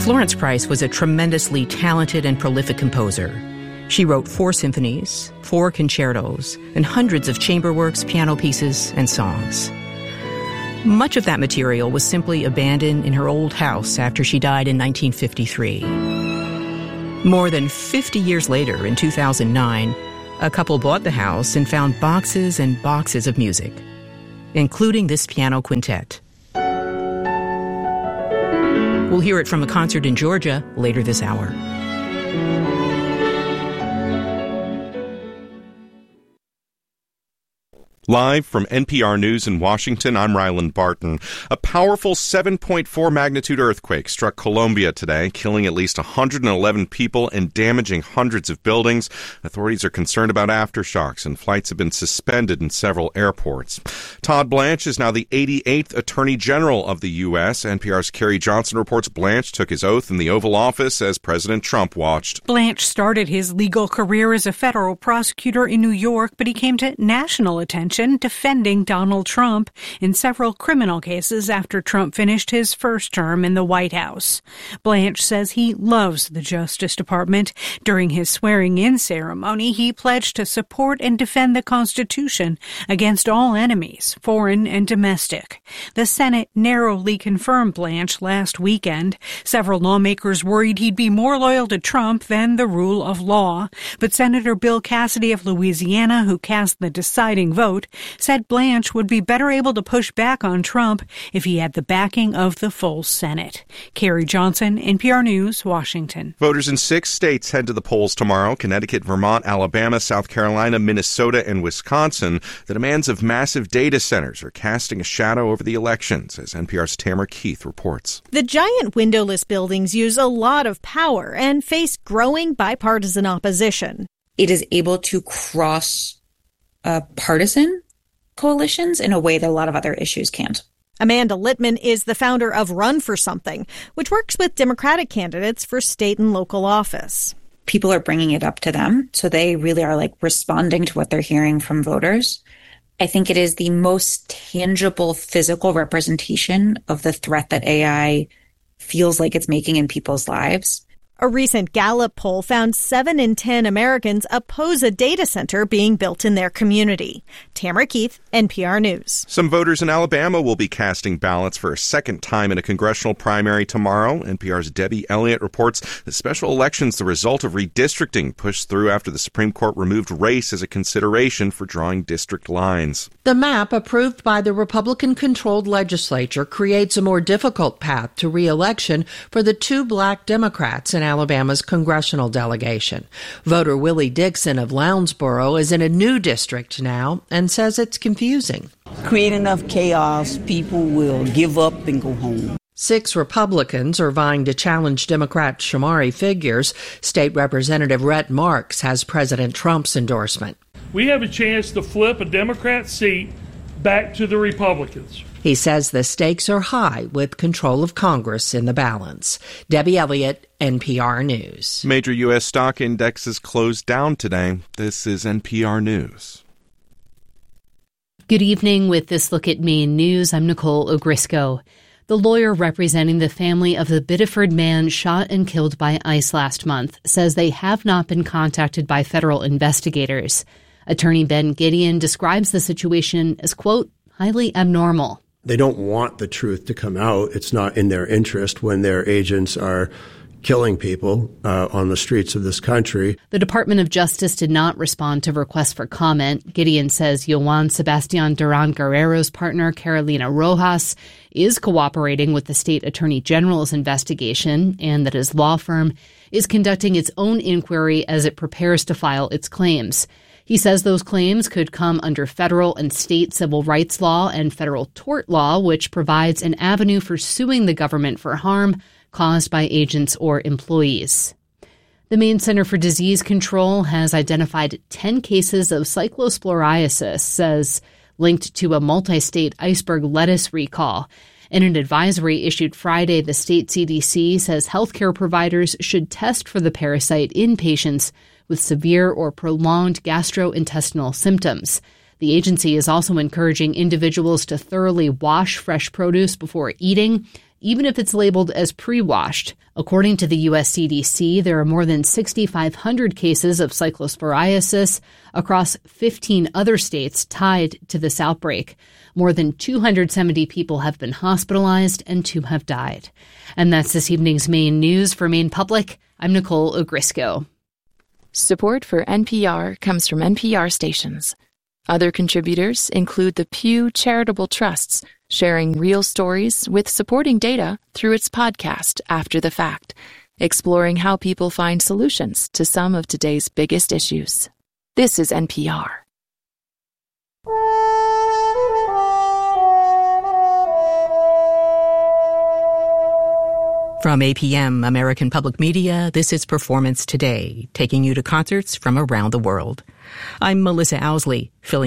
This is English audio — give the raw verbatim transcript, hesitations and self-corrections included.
Florence Price was a tremendously talented and prolific composer. She wrote four symphonies, four concertos, and hundreds of chamber works, piano pieces, and songs. Much of that material was simply abandoned in her old house after she died in nineteen fifty-three. More than fifty years later, in two thousand nine, a couple bought the house and found boxes and boxes of music, including this piano quintet. We'll hear it from a concert in Georgia later this hour. Live from N P R News in Washington, I'm Ryland Barton. A powerful seven point four magnitude earthquake struck Colombia today, killing at least one hundred eleven people and damaging hundreds of buildings. Authorities are concerned about aftershocks, and flights have been suspended in several airports. Todd Blanche is now the eighty-eighth Attorney General of the U S N P R's Kerry Johnson reports Blanche took his oath in the Oval Office as President Trump watched. Blanche started his legal career as a federal prosecutor in New York, but he came to national attention defending Donald Trump in several criminal cases after Trump finished his first term in the White House. Blanche says he loves the Justice Department. During his swearing-in ceremony, he pledged to support and defend the Constitution against all enemies, foreign and domestic. The Senate narrowly confirmed Blanche last weekend. Several lawmakers worried he'd be more loyal to Trump than the rule of law. But Senator Bill Cassidy of Louisiana, who cast the deciding vote, said Blanche would be better able to push back on Trump if he had the backing of the full Senate. Kerry Johnson, N P R News, Washington. Voters in six states head to the polls tomorrow: Connecticut, Vermont, Alabama, South Carolina, Minnesota, and Wisconsin. The demands of massive data centers are casting a shadow over the elections, as N P R's Tamara Keith reports. The giant windowless buildings use a lot of power and face growing bipartisan opposition. It is able to cross uh, partisan coalitions in a way that a lot of other issues can't. Amanda Littman is the founder of Run for Something, which works with Democratic candidates for state and local office. People are bringing it up to them, so they really are like responding to what they're hearing from voters. I think it is the most tangible physical representation of the threat that A I feels like it's making in people's lives. A recent Gallup poll found seven in ten Americans oppose a data center being built in their community. Tamara Keith, N P R News. Some voters in Alabama will be casting ballots for a second time in a congressional primary tomorrow. N P R's Debbie Elliott reports the special election's the result of redistricting pushed through after the Supreme Court removed race as a consideration for drawing district lines. The map approved by the Republican-controlled legislature creates a more difficult path to re-election for the two black Democrats in Alabama's congressional delegation. Voter Willie Dixon of Lounsboro is in a new district now and says it's confusing. Create enough chaos, people will give up and go home. Six Republicans are vying to challenge Democrat Shamari figures. State Representative Rhett Marks has President Trump's endorsement. We have a chance to flip a Democrat seat back to the Republicans. He says the stakes are high with control of Congress in the balance. Debbie Elliott, N P R News. Major U S stock indexes closed down today. This is N P R News. Good evening. With this look at Maine News, I'm Nicole Ogrisco. The lawyer representing the family of the Biddeford man shot and killed by ICE last month says they have not been contacted by federal investigators. Attorney Ben Gideon describes the situation as, quote, highly abnormal. They don't want the truth to come out. It's not in their interest when their agents are killing people uh, on the streets of this country. The Department of Justice did not respond to requests for comment. Gideon says Joan Sebastian Duran Guerrero's partner, Carolina Rojas, is cooperating with the state attorney general's investigation and that his law firm is conducting its own inquiry as it prepares to file its claims. He says those claims could come under federal and state civil rights law and federal tort law, which provides an avenue for suing the government for harm caused by agents or employees. The Maine Center for Disease Control has identified ten cases of cyclosporiasis, says linked to a multi-state iceberg lettuce recall. In an advisory issued Friday, the state C D C says healthcare providers should test for the parasite in patients with severe or prolonged gastrointestinal symptoms. The agency is also encouraging individuals to thoroughly wash fresh produce before eating, even if it's labeled as pre-washed. According to the U S C D C, there are more than six thousand five hundred cases of cyclosporiasis across fifteen other states tied to this outbreak. More than two hundred seventy people have been hospitalized and two have died. And that's this evening's Maine news. For Maine Public, I'm Nicole Ogrisco. Support for N P R comes from N P R stations. Other contributors include the Pew Charitable Trusts, sharing real stories with supporting data through its podcast After the Fact, exploring how people find solutions to some of today's biggest issues. This is N P R. From A P M, American Public Media, this is Performance Today, taking you to concerts from around the world. I'm Melissa Owsley, filling